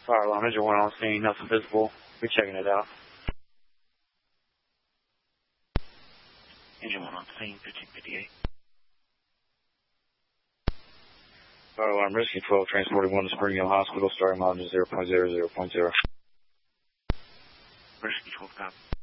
Fire alarm, engine 1 on scene, nothing visible. We're checking it out. Engine 1 on scene, 1558. Fire alarm, rescue 12, transporting 1 to Spring Hill Hospital, starting mileage 0.00.0. Rescue 12, copy.